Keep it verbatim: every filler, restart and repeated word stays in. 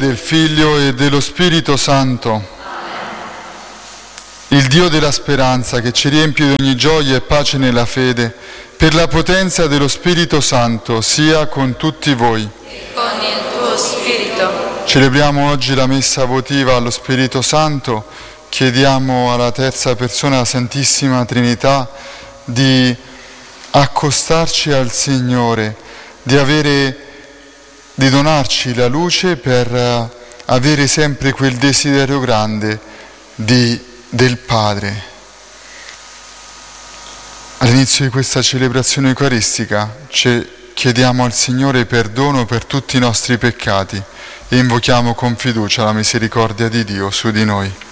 del Figlio e dello Spirito Santo. Il Dio della speranza, che ci riempie di ogni gioia e pace nella fede, per la potenza dello Spirito Santo, sia con tutti voi. E con il tuo Spirito. Celebriamo oggi la messa votiva allo Spirito Santo. Chiediamo alla terza persona della Santissima Trinità di accostarci al Signore, di avere, di donarci la luce per avere sempre quel desiderio grande di, del Padre. All'inizio di questa celebrazione eucaristica chiediamo al Signore perdono per tutti i nostri peccati e invochiamo con fiducia la misericordia di Dio su di noi.